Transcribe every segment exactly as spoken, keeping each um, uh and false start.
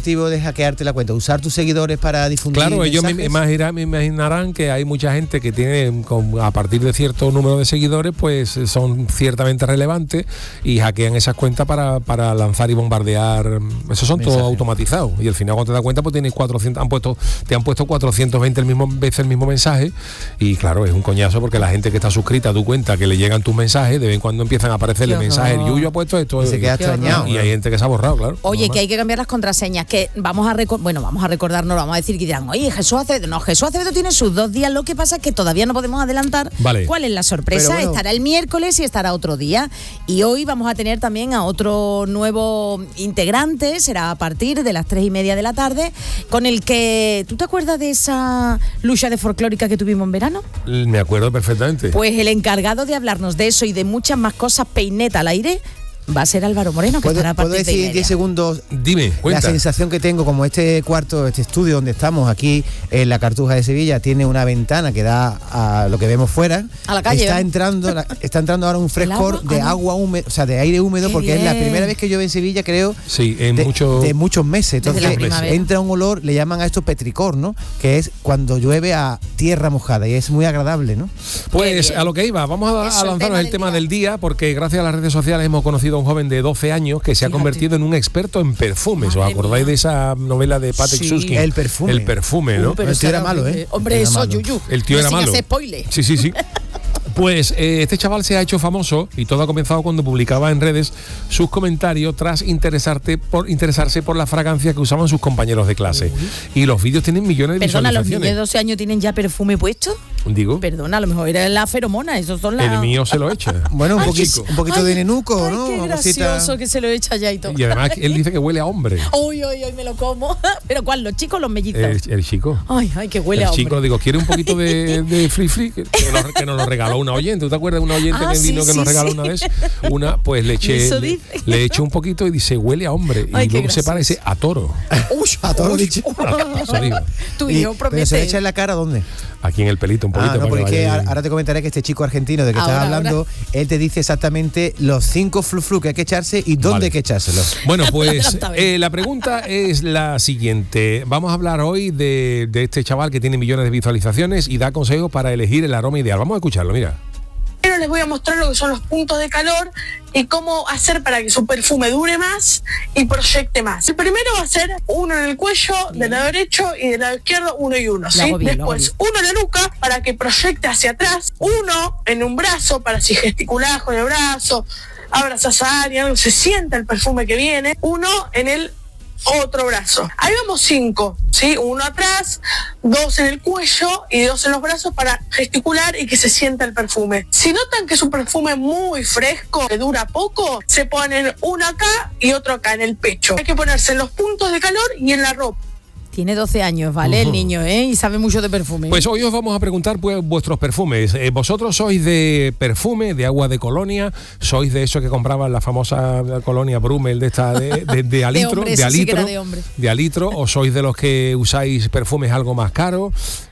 objetivo de hackearte la cuenta? ¿Usar tus seguidores para difundir Claro, ellos me, mensajes? imagina- me imaginarán que hay mucha gente que tiene, con, a partir de cierto número de seguidores, pues son ciertamente relevantes y hackean esas cuentas para, para lanzar y bombardear. Esos son todos automatizados. Y al final, cuando te das cuenta, pues tienes cuatrocientos, han puesto, te han puesto cuatrocientos veinte el mismo, veces el mismo mensaje. Y claro, es un coñazo porque la gente que está suscrita a tu cuenta, que le llegan tus mensajes, de vez en cuando empiezan a aparecerle mensajes. El Yuyo ha puesto esto. Y se queda extrañado. Y hay gente que se ha borrado, claro. Oye, normal. que hay que cambiar las contraseñas, que vamos a reco- bueno, vamos a recordarnos, vamos a decir que dirán, oye, Jesús Acevedo, no, Jesús Acevedo tiene sus dos días, lo que pasa es que todavía no podemos adelantar Vale. cuál es la sorpresa. Pero bueno. Estará el miércoles y estará otro día. Y hoy vamos a tener también a otro nuevo integrante, será a partir de las tres y media de la tarde, con el que, ¿tú te acuerdas de esa lucha de folclórica que tuvimos en verano? Me acuerdo perfectamente. Pues el encargado de hablarnos de eso y de muchas más cosas, peineta al aire, va a ser Álvaro Moreno, que ¿Puedo, estará a puedo partir de decir en media. diez segundos Dime, la cuenta. sensación que tengo? Como este cuarto, este estudio donde estamos aquí en la Cartuja de Sevilla tiene una ventana que da a lo que vemos fuera, A la calle, está ¿eh? entrando la- está entrando ahora un frescor agua? de Ah, no. agua húmeda, o sea, de aire húmedo, Qué porque es la bien. primera vez que llueve en Sevilla, creo, Sí, en de, mucho... de muchos meses. Desde Entonces la primavera. entra un olor, le llaman a esto petricor, ¿no? Que es cuando llueve a tierra mojada y es muy agradable, ¿no? Pues Qué bien. a lo que iba, vamos a, Eso, a el lanzarnos tema el del tema día. del día, porque gracias a las redes sociales hemos conocido a un joven de doce años que se ha Fíjate. convertido en un experto en perfumes. ¿Os Madre acordáis mía. de esa novela de Patrick Sí, Susskind? El perfume. El perfume, ¿no? Uh, pero El tío eso era malo, ¿eh? Hombre, Era eso, malo. Yuyu. El tío era Sin malo. hacer spoiler. Sí, sí, sí. Pues eh, este chaval se ha hecho famoso y todo ha comenzado cuando publicaba en redes sus comentarios tras interesarte por, interesarse por la fragancia que usaban sus compañeros de clase. Y los vídeos tienen millones de Perdona, ¿los niños de visualizaciones. doce años tienen ya perfume puesto? Digo, Perdona, a lo mejor era la feromona, esos son las... el mío se lo echa. Bueno, un, Ay, poquito, qué- un poquito ay, de nenuco, ay, ¿no? qué Una cosita- gracioso que se lo echa ya y todo. Y además él dice que huele a hombre. Uy, uy, uy, me lo como. ¿Pero cuál? ¿Los chicos o los mellizos? El, el chico. Ay, ay, que huele el a hombre. chico, digo, ¿quiere un poquito de, de free free? Que, que nos, que nos lo regaló una oyente. ¿Tú te acuerdas de una oyente Ah, que sí, vino que sí, nos regaló sí. una vez? Una, pues le eché, Eso le, dice. le eché un poquito y dice, huele a hombre. Ay, y qué luego se gracioso. parece a toro. Uy, A todo lo uy. dicho. Eso digo. Tu Y- hijo ¿Pero promete. se le echa en la cara dónde? Aquí en el pelito un poquito. Ah, no, para porque es que que vaya- ahora te comentaré que este chico argentino de que estás Ahora, hablando, ahora. él te dice exactamente los cinco flu-flu que hay que echarse y dónde Vale. hay que echárselo. Bueno, pues Adelanta, ven. eh, la pregunta es la siguiente. Vamos a hablar hoy de, de este chaval que tiene millones de visualizaciones y da consejos para elegir el aroma ideal. Vamos a escucharlo, mira. Primero les voy a mostrar lo que son los puntos de calor y cómo hacer para que su perfume dure más y proyecte más. El primero va a ser uno en el cuello, del lado derecho, y del lado izquierdo uno y uno. ¿sí? hago bien, lo hago Después uno en la nuca para que proyecte hacia atrás, uno en un brazo para si gesticulás con el brazo, abrazás a alguien, se sienta el perfume que viene, uno en el otro brazo. Ahí vamos cinco, ¿sí? Uno atrás, dos en el cuello y dos en los brazos para gesticular y que se sienta el perfume. Si notan que es un perfume muy fresco, que dura poco, se ponen uno acá y otro acá en el pecho. Hay que ponerse en los puntos de calor y en la ropa. Tiene doce años, ¿vale? El niño, ¿eh? Y sabe mucho de perfume. Pues hoy os vamos a preguntar pues, vuestros perfumes. Eh, ¿Vosotros sois de perfume, de agua de colonia? ¿Sois de eso que compraban la famosa colonia Brummel de esta de, de, de a litro? hombre, de, eso a sí que litro, era de hombre. de a litro, ¿o sois de los que usáis perfumes algo más caros?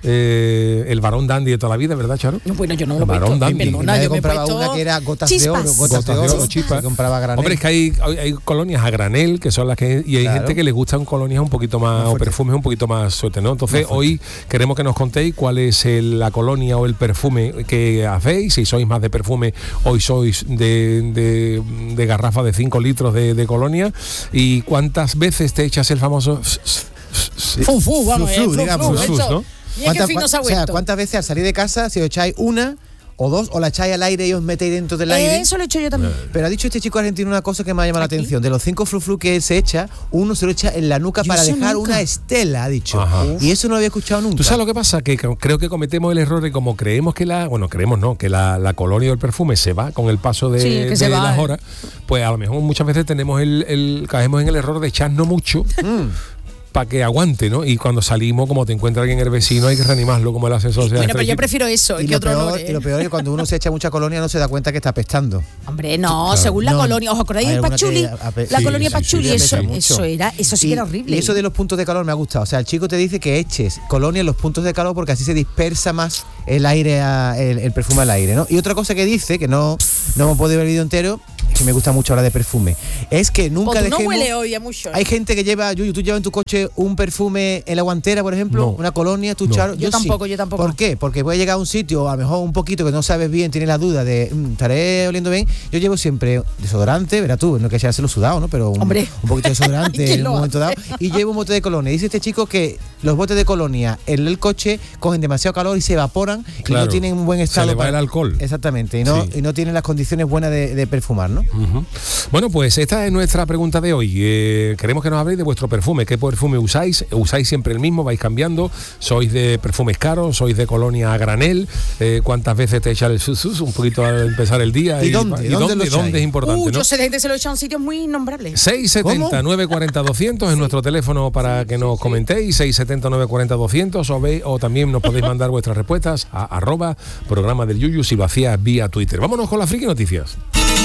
Eh, el Barón Dandy de toda la vida, ¿verdad, Charo? No, bueno, yo no lo he Barón puesto. Dandy. Perdona, Nadie yo me he compraba puesto una que era gotas chispas. de oro, gotas, Gotas de oro, chispas. Se compraba a granel. Hombre, es que hay, hay, hay colonias a granel, que son las que... Y hay Claro. gente que le gustan colonias un poquito más... Más o fuerte. perfumes un poquito más sueltos, ¿no? Entonces, hoy queremos que nos contéis cuál es el- la colonia o el perfume que hacéis. Si sois más de perfume, hoy sois de, de, de garrafa de cinco litros de, de colonia. ¿Y cuántas veces te echas el famoso... Fu, fu, vamos, Flu, eh, flu, flu, digamos, flu, flu, eso. ¿no? Mira qué fino se ha o sea, vuelto. ¿cuántas veces al salir de casa, si os echáis una o dos, o la echáis al aire y os metéis dentro del aire? Eso lo he hecho yo también. Pero ha dicho este chico argentino una cosa que me ha llamado la ¿Aquí? atención. De los cinco flu-flu que él se echa, uno se lo echa en la nuca Yo para eso dejar nunca. una estela, ha dicho. Ajá. Y eso no lo había escuchado nunca. ¿Tú sabes lo que pasa? Que co- creo que cometemos el error de como creemos que la... Bueno, creemos no, que la, la colonia del perfume se va con el paso de, Sí, que de se va, las eh. horas. Pues a lo mejor muchas veces tenemos el, el caemos en el error de echarnos mucho para que aguante, ¿no? Y cuando salimos, como te encuentra alguien el vecino, hay que reanimarlo como el ascensor. sea Bueno, pero yo estrellita. prefiero eso, y, que lo otro peor, olor, y ¿eh? lo peor es que cuando uno se echa mucha colonia no se da cuenta que está apestando. Hombre, no, según la No. colonia. ¿Os acordáis Hay del alguna Pachuli? que ape- La sí, colonia sí, Pachuli, sí, eso, apesta mucho. eso era, eso sí y, que era horrible. Y eso de los puntos de calor me ha gustado. O sea, el chico te dice que eches colonia en los puntos de calor porque así se dispersa más el aire, a- el, el perfume al aire, ¿no? Y otra cosa que dice, que no, no hemos podido ver el vídeo entero, que me gusta mucho hablar de perfume, es que nunca Pues tú dejemos... no huele hoy a mucho. Hay gente que lleva, Yuyu, tú llevas en tu coche un perfume en la guantera, por ejemplo, No. una colonia, tu No. charo. Yo tampoco, sí. yo tampoco. ¿Por qué? Porque voy a llegar a un sitio, a lo mejor un poquito que no sabes bien, tienes la duda de, mmm, estaré oliendo bien. Yo llevo siempre desodorante, verás tú, no hay que echárselo sudado, ¿no? Pero un, Hombre. un poquito de desodorante ¿Quién en lo un momento hace? dado. Y llevo un bote de colonia. Dice este chico que los botes de colonia en el coche cogen demasiado calor y se evaporan y Claro. no tienen un buen Se estado. le va el alcohol. Exactamente, y no, Sí. y no tienen las condiciones buenas de, de perfumar, ¿no? Ujú. Bueno, pues esta es nuestra pregunta de hoy. Eh, queremos que nos habléis de vuestro perfume. ¿Qué perfume usáis? ¿Usáis siempre el mismo? ¿Vais cambiando? ¿Sois de perfumes caros? ¿Sois de colonia a granel? Eh, ¿Cuántas veces te echa el susus un poquito al empezar el día? ¿Y dónde? ¿Y ¿Dónde dónde, lo echáis? dónde es importante? Uh, ¿no? yo sé de gente que se lo echa en sitios muy innombrables. seis setenta, nueve cuarenta, doscientos es nuestro teléfono para que nos comentéis, seis setenta, nueve cuarenta, doscientos o, ve, o también nos podéis mandar vuestras respuestas a arroba programa del Yuyu si lo hacías vía Twitter. Vámonos con las friki noticias.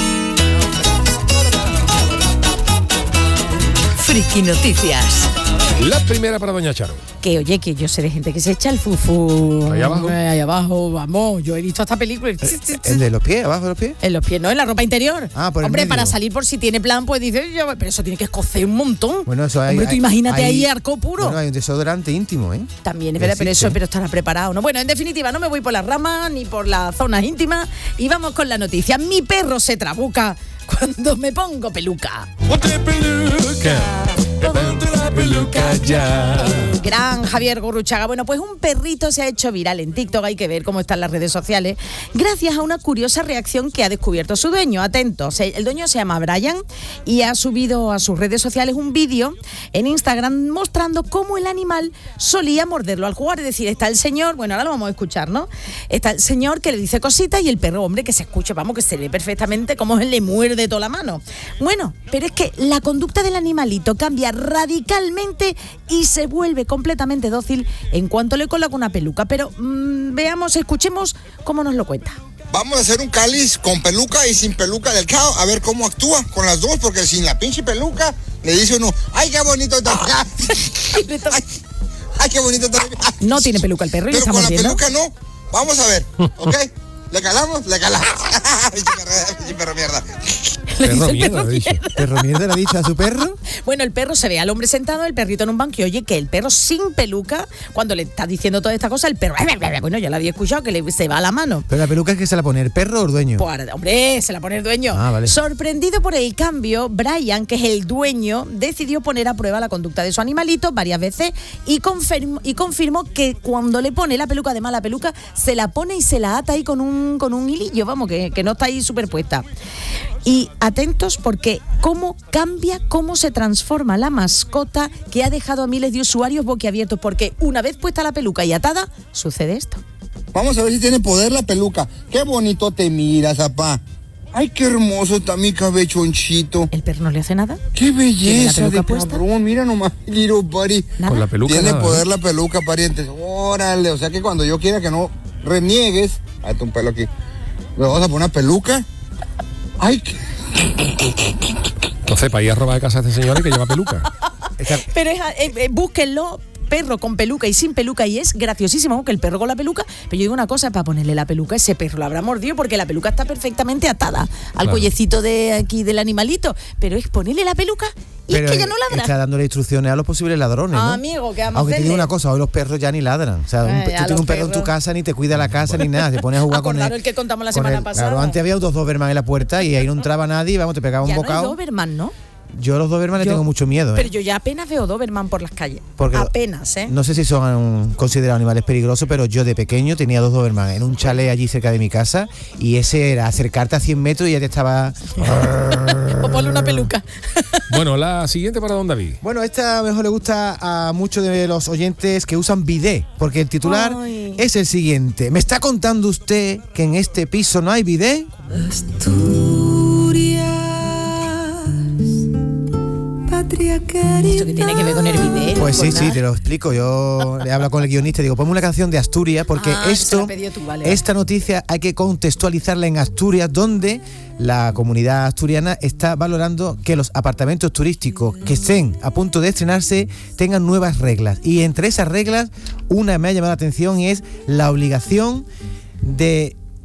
Friki Noticias. La primera para doña Charo. Que oye, que yo sé de gente que se echa el fufu. Ahí abajo. Eh, Ahí abajo, vamos. Yo he visto esta película. ¿El de los pies, abajo de los pies? En los pies, no, en la ropa interior. Ah, por el Hombre, medio. para salir por si tiene plan, pues dice, yo, pero eso tiene que escocer un montón. Bueno, eso hay. Hombre, tú hay- imagínate hay- ahí arco puro. Bueno, hay un desodorante íntimo, ¿eh? También es verdad, pero Existe. eso pero estará preparado, ¿no? Bueno, en definitiva, no me voy por las ramas ni por las zonas íntimas y vamos con la noticia. Mi perro se trabuca cuando me pongo peluca. Ponte peluca, ponte la peluca ya. El gran Javier Gurruchaga. Bueno, pues un perrito se ha hecho viral en TikTok, hay que ver cómo están las redes sociales, gracias a una curiosa reacción que ha descubierto su dueño. Atentos, el dueño se llama Brian y ha subido a sus redes sociales un vídeo en Instagram mostrando cómo el animal solía morderlo al jugar. Es decir, está el señor, bueno, ahora lo vamos a escuchar, ¿no? Está el señor que le dice cositas y el perro, hombre, que se escucha, vamos, que se ve perfectamente cómo él le muerde toda la mano. Bueno, pero es que la conducta del animalito cambia radicalmente y se vuelve completamente dócil en cuanto le coloca una peluca. Pero mmm, veamos, escuchemos cómo nos lo cuenta. Vamos a hacer un cáliz con peluca y sin peluca del cao, a ver cómo actúa con las dos, porque sin la pinche peluca le dice uno, ¡ay, qué bonito está! ¡Ay, ay, qué bonito está! No tiene peluca el perro y le Pero está con la mordiendo. peluca no. Vamos a ver, ¿ok? ¿Le calamos? Le calamos. Pinche perro, pinche perro mierda. Le Perro dice el mierda, perro ha dicho. mierda. ¿Perro mierda le ha dicho a su perro? Bueno, el perro se ve al hombre sentado, el perrito en un banco y oye que el perro sin peluca, cuando le está diciendo toda esta cosa, el perro, bueno, ya lo había escuchado, que le, se va a la mano. Pero la peluca es que se la pone el perro o el dueño. Pues, hombre, se la pone el dueño. Ah, vale. Sorprendido por el cambio, Brian, que es el dueño, decidió poner a prueba la conducta de su animalito varias veces y confirmó, y confirmó que cuando le pone la peluca, además la peluca, se la pone y se la ata ahí con un, con un hilillo, vamos, que, que no está ahí superpuesta. Y atentos porque cómo cambia, cómo se transforma la mascota que ha dejado a miles de usuarios boquiabiertos, porque una vez puesta la peluca y atada, sucede esto. Vamos a ver si tiene poder la peluca. Qué bonito te miras, papá. Ay, qué hermoso está mi cabechonchito. ¿El perro no le hace nada? Qué belleza ¿Tiene la de peluca puesta? cabrón. Mira nomás, little buddy. Nada. Con la peluca Tiene nada, poder ¿eh? la peluca, parientes. Órale, o sea que cuando yo quiera que no reniegues, ahí está un pelo aquí. Le vamos a poner una peluca. Ay, qué- Entonces, para ir a robar de casa a este señor hay que lleva peluca. Esta- Pero es, eh, eh, búsquenlo, perro con peluca y sin peluca, y es graciosísimo que el perro con la peluca, pero yo digo una cosa, para ponerle la peluca, ese perro lo habrá mordido porque la peluca está perfectamente atada al Claro. cuellecito de aquí del animalito, pero es ponerle la peluca y pero es que ya no ladra. está dándole instrucciones a los posibles ladrones, ¿no? Ah, amigo, ¿qué vamos a Aunque te digo hacerle? una cosa, hoy los perros ya ni ladran. O sea, un Ay, pe- a tú tienes los un perro en tu perros. casa, ni te cuida la casa ni nada. Te pones a jugar con Acordaros él. el que contamos la con semana él. pasada. Claro, antes había dos Doberman en la puerta y ahí no entraba nadie y vamos, te pegaba un Ya no hay bocado. Doberman, ¿no? Yo a los Doberman le Yo- tengo mucho miedo, ¿eh? Pero yo ya apenas veo Doberman por las calles. Porque lo- apenas, ¿eh? No sé si son um, considerados animales peligrosos, pero yo de pequeño tenía dos Doberman en un chalet allí cerca de mi casa y ese era acercarte a cien metros y ya te estaba... O ponle una peluca. Bueno, la siguiente para don David. Bueno, esta a lo mejor le gusta a muchos de los oyentes que usan bidet, porque el titular Ay. es el siguiente. ¿Me está contando usted que en este piso no hay bidet? ¿Esto qué tiene que ver con el bidet? Pues sí, Con sí, nada. te lo explico. Yo le hablo con el guionista y digo, ponme una canción de Asturias, porque Ah, que se la esto, has pedido tú, vale, esta noticia hay que contextualizarla en Asturias, donde la comunidad asturiana está valorando que los apartamentos turísticos que estén a punto de estrenarse tengan nuevas reglas. Y entre esas reglas, una me ha llamado la atención y es la obligación de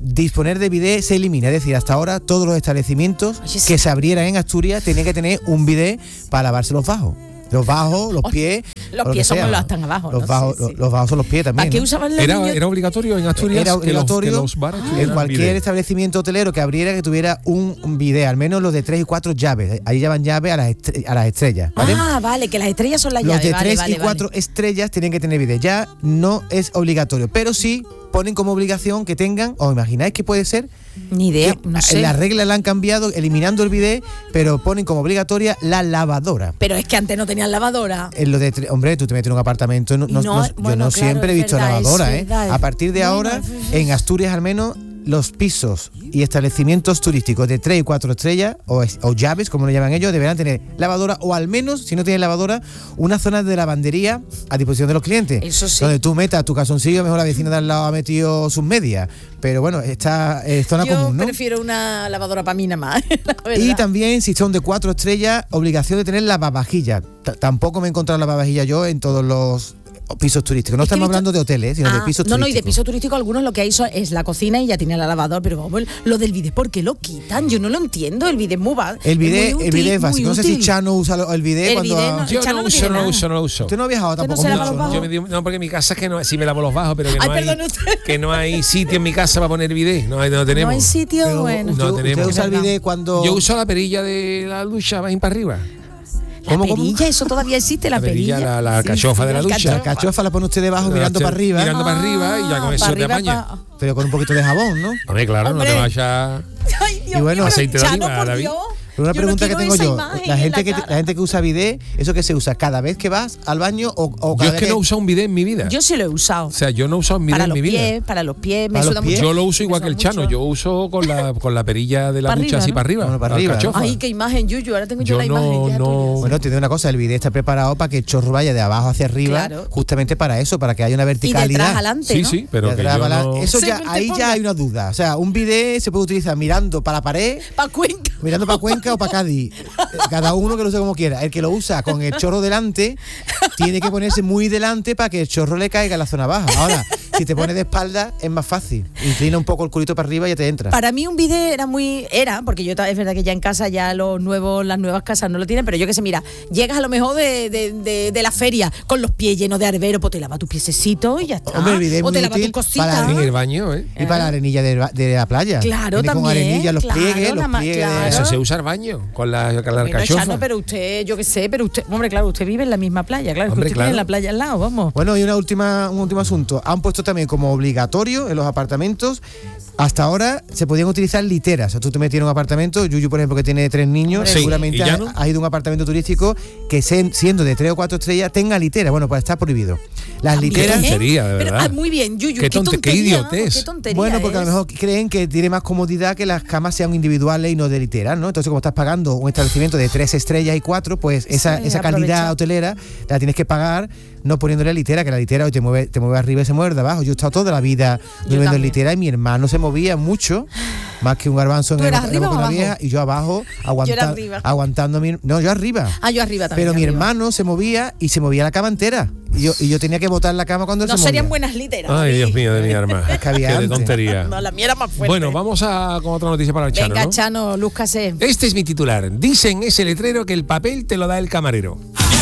disponer de bidet se elimina. Es decir, hasta ahora todos los establecimientos Oye, sí. que se abrieran en Asturias tenían que tener un bidet para lavarse los bajos. Los bajos, los pies. Los o lo pies que son sea. los están abajo. Los, ¿no? bajos, Sí, sí. los, los bajos son los pies también. ¿Para qué ¿no? usaban los Era, niños? era obligatorio en Asturias Era que, obligatorio los, que los bares en tuvieran cualquier bidet. establecimiento hotelero que abriera que tuviera un, un bidet, al menos los de tres y cuatro llaves. Ahí llevan llaves a las, estre- a las estrellas, ¿vale? Ah, vale, que las estrellas son las Los llaves. de vale, tres vale, y cuatro vale. estrellas tienen que tener bidet. Ya no es obligatorio, pero sí ponen como obligación que tengan, ¿os imagináis que puede ser? Ni idea, Que no sé. La regla la han cambiado eliminando el bidet, pero ponen como obligatoria la lavadora. Pero es que antes no tenían lavadora. En lo de tre- hombre, tú te metes en un apartamento, no, no- No, no- yo bueno, no claro, siempre he es visto verdad, lavadora, es ¿eh? verdad. A partir de Bueno, ahora, sí, sí. en Asturias al menos, los pisos y establecimientos turísticos de tres y cuatro estrellas, o, es- o llaves, como lo llaman ellos, deberán tener lavadora, o al menos, si no tienen lavadora, una zona de lavandería a disposición de los clientes. Eso sí. Donde tú metas tu calzoncillo, mejor la vecina de al lado ha metido sus medias. Pero bueno, está es zona Yo común, ¿no? prefiero una lavadora para mí nada más. la verdad. Y también, si son de cuatro estrellas, obligación de tener lavavajillas. T- Tampoco me he encontrado lavavajillas yo en todos los pisos turísticos. No Es que he estamos visto- hablando de hoteles, sino de Ah, pisos no, no, y de turísticos. piso turístico algunos lo que hay son- es la cocina y ya tiene la lavadora, pero vamos, lo del bidet, ¿por qué lo quitan? Yo no lo entiendo, el bidet es muy va- El bidet, es muy el útil, bidet es básico. muy No sé si útil. Chano usa lo- el bidet El cuando... bidet ha- no- Yo Chano no no uso, tiene no nada. uso, no uso. Usted no ha viajado Usted no tampoco se lava mucho, los ¿no? bajos. Yo me digo- no, porque en mi casa es que no, sí me lavo los bajos, pero que no, Ay, hay, perdón, usted. que no hay sitio en mi casa para poner bidet. No, hay- no tenemos. No hay sitio, Pero bueno. usted, No usted tenemos. usa el Es verdad. bidet cuando... Yo uso la perilla de la ducha, va para arriba. La ¿Cómo, cómo? perilla, eso todavía existe, la, La perilla, perilla. la- la Sí, cachofa sí, de la ducha. La cachofa la pone usted debajo mirando Este, para arriba, Mirando para arriba y ya con Ah, eso para te arriba, apaña. pa- pero con un poquito de jabón, ¿no? Hombre, claro, Hombre. no te vayas. Ay, Dios Y bueno, mío, aceite de Chano, oliva, por David. Dios. Pero una Yo no pregunta que quiero tengo esa yo, imagen la en gente, la que, cara. la gente que usa bidet, ¿eso que se usa cada vez que vas al baño o, o Yo cada es vez que no he usado un bidet en mi vida. Yo sí lo he usado. O sea, yo no he usado un bidet Para en los mi vida. pies, para los pies, me Para los suda pies. mucho. Yo lo uso Me igual que el suda Chano, mucho. yo uso con la, con la perilla de la Pa' ducha arriba, así ¿no? para arriba. Bueno, para la arriba, ¿no? cachofa. Ay, qué imagen, Yuyu, ahora tengo yo, Yo la no- imagen. ya, no- tú. Bueno, te digo una cosa, el bidet está preparado para que el chorro vaya de abajo hacia arriba, Claro. justamente para eso, para que haya una Y verticalidad. detrás adelante, Sí, ¿no? sí, pero De que atrás yo para no... la- Eso ya, Según te ahí ponga. ya hay una duda. O sea, un bidet se puede utilizar mirando para la pared, Pa' Cuenca. mirando para Cuenca o para Cádiz. Cada uno que lo use como quiera. El que lo usa con el chorro delante, tiene que ponerse muy delante para que el chorro le caiga en la zona baja. Ahora, si te pones de espalda, es más fácil. Inclina un poco el culito para arriba y ya te entra. Para mí un bidet era muy... Era, porque yo ta- es verdad que ya en casa ya los nuevos, las nuevas casas no lo tienen, pero yo que sé, mira, llegas a lo mejor de, de, de, de la feria con los pies llenos de arbero, pues te lava tu piececito y ya está. Hombre, el bidet es o te muy lava útil tu cosita. para En el baño, ¿eh? Y para la arenilla de, la- de la playa. Claro, Viene con también, arenilla, los claro, pliegues, nada los más, pliegues. de- claro. Eso se usa el baño, con la, con la Bueno, alcachofa. Chano, pero usted, yo qué sé, pero usted, hombre, claro, usted vive en la misma playa, claro, Hombre, que usted claro. tiene la playa al lado, vamos. Bueno, y una última, un último asunto. Han puesto también como obligatorio en los apartamentos. Hasta ahora se podían utilizar literas. O sea, tú te metías en un apartamento, Yuyu, por ejemplo, que tiene tres niños, Sí, seguramente ¿y ya ha- no? has ido a un apartamento turístico que se- siendo de tres o cuatro estrellas tenga litera. Bueno, pues está prohibido. Las literas. Qué tontería, de Pero, verdad. ah, muy bien, Yuyu, Qué qué, tonte- qué tontería, idiotez. qué tontería Bueno, porque a lo es. mejor creen que tiene más comodidad que las camas sean individuales y no de literas, ¿no? Entonces, como estás pagando un establecimiento de tres estrellas y cuatro, pues esa, Sí, esa calidad aprovecha. hotelera la tienes que pagar no poniéndole litera, que la litera hoy te mueve, te mueve arriba y se mueve de abajo. Yo he estado toda la vida durmiendo en también. litera y mi hermano se movía mucho, más que un garbanzo en ¿Tú el- eras en la arriba boca o de la abajo? vieja, y yo abajo aguanta- arriba. aguantando a mi... No, yo arriba. Ah, yo arriba también. Pero yo mi arriba. hermano se movía y se movía la cama entera. Y yo, y yo tenía que botar la cama cuando él No se movía. serían buenas literas. Ay, David. Dios mío, de mi arma. Es que había Qué de antes. tontería. No, la mía era más fuerte. Bueno, vamos a con otra noticia para el Chano, Venga, ¿no? Chano, lúzcase. Este es mi titular. Dicen ese letrero que el papel te lo da el camarero.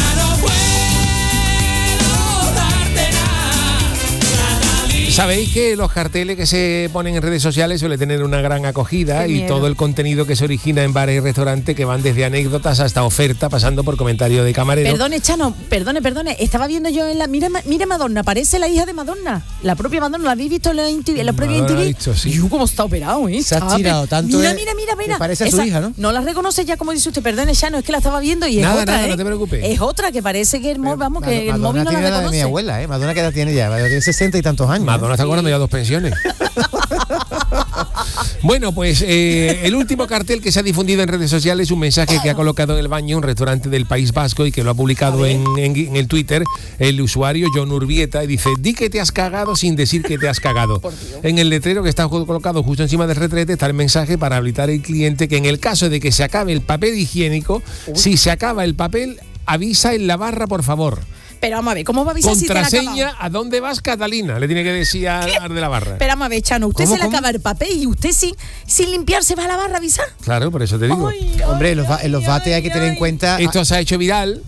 Sabéis que los carteles que se ponen en redes sociales suelen tener una gran acogida Qué y miedo. todo el contenido que se origina en bares y restaurantes que van desde anécdotas hasta oferta, pasando por comentarios de camarero. Perdone, Chano, perdone, perdone. Estaba viendo yo en la. Mira, Ma- mira Madonna, parece la hija de Madonna. La propia Madonna, ¿la habéis visto en la, M T V, en la propia Madonna M T V? la he visto, sí. Y cómo está operado, ¿eh? Se ha Está tirado pe- tanto Mira, de- mira, mira, mira. que parece a su hija, ¿no? No la reconoce ya, como dice usted. Perdone, Chano, es que la estaba viendo y es Nada, otra, nada, ¿eh? no te preocupes. Es otra que parece que el móvil, vamos, que el Madonna móvil no la tiene la edad de mi reconoce. abuela, ¿eh? Madonna, ¿qué edad tiene ya? Tiene sesenta y tantos años. Madonna ¿eh? está cobrando ya dos pensiones. Bueno, pues eh, el último cartel que se ha difundido en redes sociales es un mensaje que ha colocado en el baño un restaurante del País Vasco y que lo ha publicado en, en- en el Twitter el usuario John Urbieta y dice: di que te has cagado sin decir que te has cagado. En el letrero que está colocado justo encima del retrete está el mensaje para habilitar al cliente que en el caso de que se acabe el papel higiénico, si se acaba el papel, avisa en la barra, por favor. Pero vamos a ver, ¿cómo va a avisar si te la ha acabado? Contraseña, ¿a dónde vas, Catalina? Le tiene que decir al de la barra. Pero vamos a ver, Chano, usted ¿Cómo, se le cómo? acaba el papel y usted sin, sin limpiarse va a la barra a avisar. Claro, por eso te digo. Ay, Hombre, en los, va- ay, en los bates ay, hay que tener en ay. cuenta. Esto se ha hecho viral,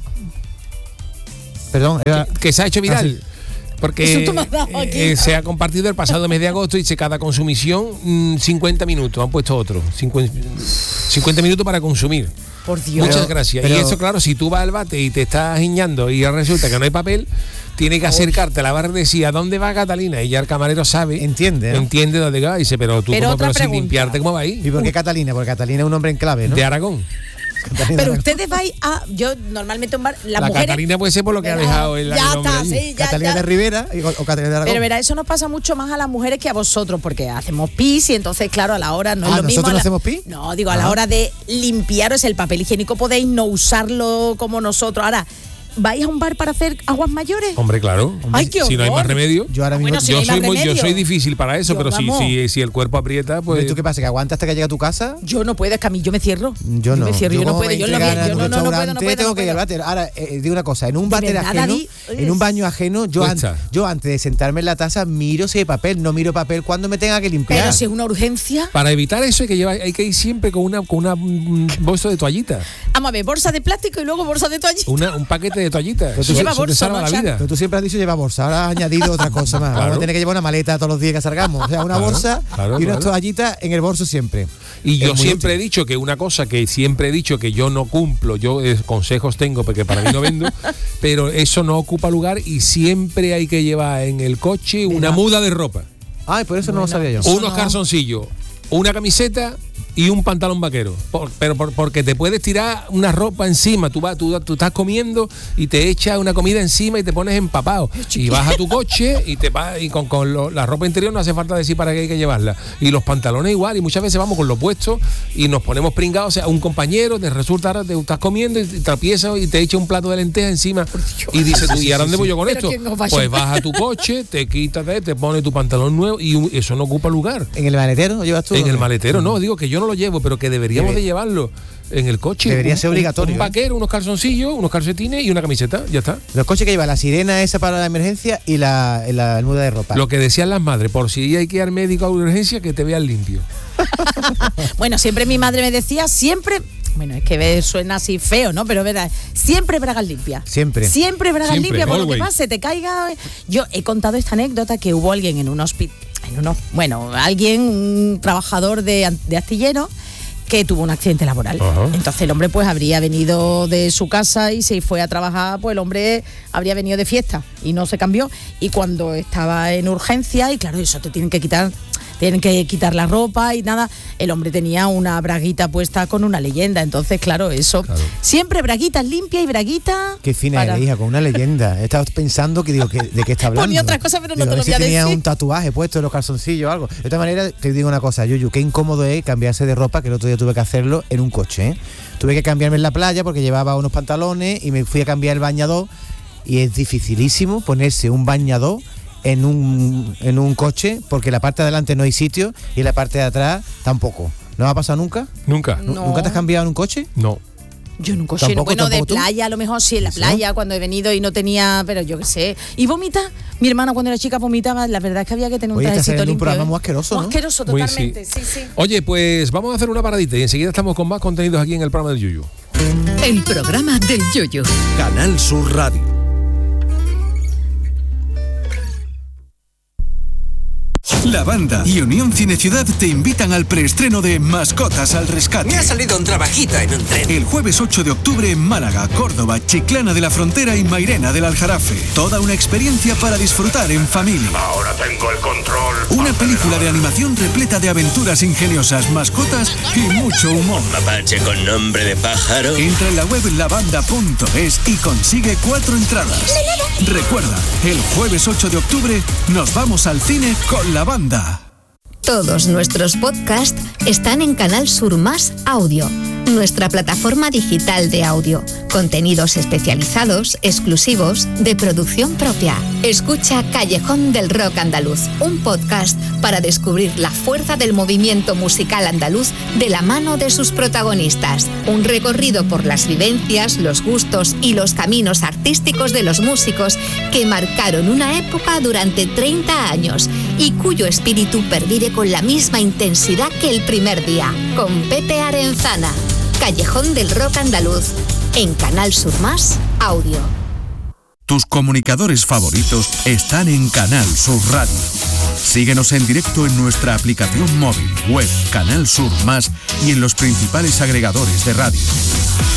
Perdón, era- que se ha hecho viral. Porque Eso tú me has dado aquí. eh, se ha compartido el pasado mes de agosto y dice cada consumición mm, cincuenta minutos, han puesto otro, cincuenta, cincuenta minutos para consumir. Por Dios. Muchas Pero- gracias. pero- y eso, claro, si tú vas al bate y te estás guiñando y resulta que no hay papel, tiene que acercarte a la barra y decir, ¿a dónde va Catalina? Y ya el camarero sabe. Entiende, ¿no? Entiende dónde va. Y dice, pero tú, Pero como, otra pero sin pregunta. limpiarte, ¿cómo va ¿Y ahí? por qué Catalina? Porque Catalina es un hombre en clave, ¿no? De Aragón. Catalina Pero de- ustedes vais a. Yo normalmente un bar. Las La mujeres. Catalina puede ser por lo que ha Verá, dejado el, el Ya hombre está, allí. sí, ya, Catalina ya. de Rivera y- o, o Catalina de Aragón. Pero verá, eso nos pasa mucho más a las mujeres que a vosotros, porque hacemos pis y entonces, claro, a la hora no Ah, es lo mismo. ¿nosotros a no la- hacemos pis? No, digo, a la Ah. hora de limpiaros el papel higiénico podéis no usarlo como nosotros. Ahora, ¿vais a un bar para hacer aguas mayores? Hombre, claro. Ay, qué si no hay horror. más remedio. Yo ahora mismo. Bueno, si no yo, hay soy más muy, yo remedio. soy difícil para eso, Yo, pero si, vamos. si, si el cuerpo aprieta, pues. ¿Tú qué pasa? ¿Que aguanta hasta que llega a tu casa? Yo no puedo, es que a mí yo me cierro. Yo no. me cierro, yo, no como puedo, me yo, en lo entregan que- a yo un no, no, no puedo, no restaurante, puedo. tengo no que ir al puedo. váter. Ahora, eh, digo una cosa, en un ¿De váter verdad, ajeno, David? en un baño ajeno, yo, an- Cuesta. yo antes de sentarme en la taza miro si hay papel, no miro papel cuando me tenga que limpiar. Pero si es una urgencia. Para evitar eso hay que llevar, hay que ir siempre con una con una mm, bolsa de toallita, Vamos a ver, bolsa de plástico y luego bolsa de toallita. una, un paquete de toallitas. Pero tú Eso, lleva eso te bolsa, salva ¿no, la Chan? vida. Pero tú siempre has dicho lleva bolsa, ahora has añadido otra cosa más. Claro. Vamos a tener que llevar una maleta todos los días que salgamos. O sea, una Claro, bolsa claro, y unas claro. toallitas en el bolso siempre. Y yo Es muy siempre útil. he dicho que una cosa que siempre he dicho que yo no cumplo, yo eh, consejos tengo porque para mí no vendo, pero eso no ocupa lugar y siempre hay que llevar en el coche una muda de ropa, Ay, por eso no lo sabía yo. Eso unos no. calzoncillos, una camiseta y un pantalón vaquero. Por- pero por- porque te puedes tirar una ropa encima, tú, vas, tú, tú estás comiendo y te echas una comida encima y te pones empapado. Y vas a tu coche y te vas y con, con lo- la ropa interior no hace falta decir para qué hay que llevarla. Y los pantalones igual, y muchas veces vamos con los puestos y nos ponemos pringados. O sea, un compañero te resulta, ahora te estás comiendo y te tropiezas y te echa un plato de lentejas encima. Y dices tú, ¿y ahora dónde voy yo con Pero esto? ¿quién nos va a Pues llevar? vas a tu coche, te quitas, te pones tu pantalón nuevo y un- eso no ocupa lugar. ¿En el maletero lo llevas tú? En o el qué? maletero, no, digo que yo no lo llevo, pero que deberíamos Debe- de llevarlo en el coche. Debería Un- ser un- obligatorio, Un, ¿eh? vaquero, unos calzoncillos, unos calcetines y una camiseta, ya está. Los coches que lleva la sirena esa para la emergencia y la, la muda de ropa. Lo que decían las madres, por si hay que ir al médico a urgencia, que te vean limpio. Bueno, siempre mi madre me decía, siempre. Bueno, es que ve- suena así feo, ¿no? Pero verdad, siempre bragas limpias. Siempre. Siempre bragas Siempre, limpias, por lo que always. pase, te caiga. Yo he contado esta anécdota que hubo alguien en un hospital, en uno, bueno, alguien, un trabajador de, an- de astillero, que tuvo un accidente laboral. Ajá. Entonces el hombre pues habría venido de su casa y se fue a trabajar, pues el hombre habría venido de fiesta y no se cambió. Y cuando estaba en urgencia, y claro, eso te tienen que quitar, tienen que quitar la ropa y nada, el hombre tenía una braguita puesta con una leyenda. Entonces, claro, eso, Claro. siempre braguitas limpias y braguita. Qué fina para- eres, hija, con una leyenda. He estado pensando que digo, que, ¿de qué está hablando? Ponía otras cosas, pero no Digo, te a lo ver si voy a tenía decir. un tatuaje puesto en los calzoncillos o algo. De otra manera, te digo una cosa, Yuyu, qué incómodo es cambiarse de ropa, que el otro día tuve que hacerlo en un coche, ¿eh? Tuve que cambiarme en la playa porque llevaba unos pantalones y me fui a cambiar el bañador y es dificilísimo ponerse un bañador en un, en un coche porque la parte de adelante no hay sitio y en la parte de atrás tampoco. ¿No ha pasado nunca? Nunca. No. ¿Nunca te has cambiado en un coche? No. Yo en un coche, Tampoco, bueno, tampoco de tú. playa, a lo mejor sí, en la ¿Eso? playa, cuando he venido y no tenía, pero yo qué sé. ¿Y vomita? Mi hermana cuando era chica vomitaba, la verdad es que había que tener un Oye, está trajecito saliendo un limpio. programa ¿eh? muy asqueroso, Muy ¿no? asqueroso, Muy, totalmente, sí, sí. Oye, pues vamos a hacer una paradita y enseguida estamos con más contenidos aquí en el programa del Yuyu. El programa del Yoyo. Canal Sur Radio. La Banda y Unión Cine Ciudad te invitan al preestreno de Mascotas al Rescate. Me ha salido un trabajito en un tren. El jueves ocho de octubre en Málaga, Córdoba, Chiclana de la Frontera y Mairena del Aljarafe. Toda una experiencia para disfrutar en familia. Ahora tengo el control. Una película de animación repleta de aventuras ingeniosas, mascotas y mucho humor. Mapache con nombre de pájaro. Entra en la web lavanda punto es y consigue cuatro entradas. Recuerda, el jueves ocho de octubre nos vamos al cine con la banda. Todos nuestros podcasts están en Canal Sur Más Audio. nuestra plataforma digital de audio. Contenidos especializados, exclusivos, de producción propia. Escucha Callejón del Rock Andaluz, un podcast para descubrir la fuerza del movimiento musical andaluz de la mano de sus protagonistas. Un recorrido por las vivencias, los gustos y los caminos artísticos de los músicos que marcaron una época durante treinta años y cuyo espíritu pervive con la misma intensidad que el primer día. Con Pepe Arenzana. Callejón del Rock Andaluz, en Canal Sur Más Audio. Tus comunicadores favoritos están en Canal Sur Radio. Síguenos en directo en nuestra aplicación móvil, web, Canal Sur Más y en los principales agregadores de radio.